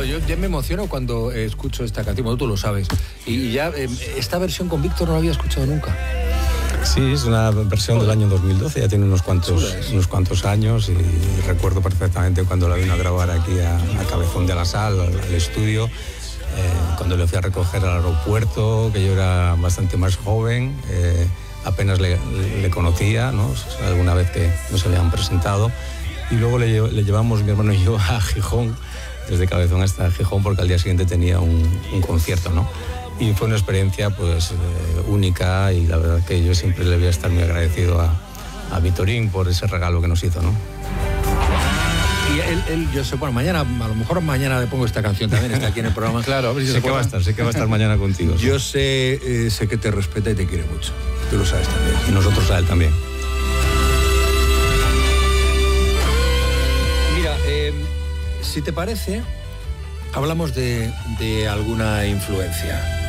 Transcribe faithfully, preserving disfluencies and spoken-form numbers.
yo ya me emociono cuando eh, escucho esta canción, bueno, tú lo sabes. Y, y ya, eh, esta versión con Víctor no la había escuchado nunca. Sí, es una versión del año dos mil doce, ya tiene unos cuantos, unos cuantos años, y recuerdo perfectamente cuando la vino a grabar aquí a, a Cabezón de la Sal, al, al estudio, eh, cuando le fui a recoger al aeropuerto, que yo era bastante más joven, eh, apenas le, le, le conocía, ¿no? Alguna vez que nos habían presentado, y luego le, le llevamos mi hermano y yo a Gijón, desde Cabezón hasta Gijón, porque al día siguiente tenía un, un concierto, ¿no? Y fue una experiencia pues eh, única, y la verdad que yo siempre le voy a estar muy agradecido a, a Vitorín por ese regalo que nos hizo, ¿no? Y él, él, yo sé, bueno, mañana, a lo mejor mañana le pongo esta canción también, está aquí en el programa. Claro, a ver si sé que va a estar, sé que va a estar mañana contigo. Yo ¿sí? sé, eh, sé que te respeta y te quiere mucho. Tú lo sabes también. Y nosotros a él también. Mira, eh, si te parece, hablamos de, de alguna influencia.